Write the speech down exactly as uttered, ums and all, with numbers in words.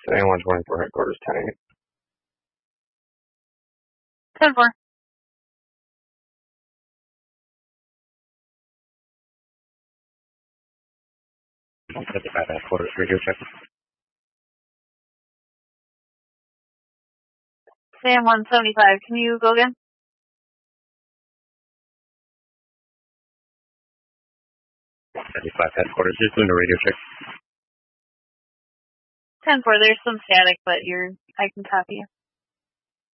Sam one twenty-four headquarters, ten eight. ten four. fifty-five headquarters, radio check. Sam one seventy-five, can you go again? fifty-five headquarters, just doing a radio check. ten four, there's some static, but you're, I can copy you.